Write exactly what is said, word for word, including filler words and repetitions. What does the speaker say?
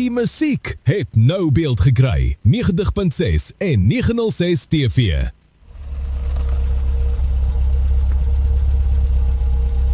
Die musiek het nou beeld gekry. negentig punt ses en negen nul ses T V.